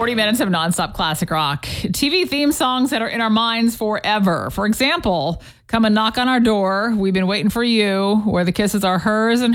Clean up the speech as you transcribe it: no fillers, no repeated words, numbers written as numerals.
40 minutes of nonstop classic rock. TV theme songs that are in our minds forever. For example, Come and Knock on Our Door, We've Been Waiting for You, Where the Kisses Are Hers and